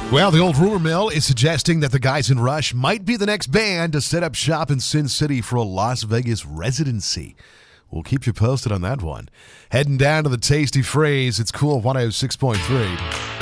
Well, the old rumor mill is suggesting that the guys in Rush might be the next band to set up shop in Sin City for a Las Vegas residency. We'll keep you posted on that one. Heading down to the Tasty Phrase, it's Cool 106.3.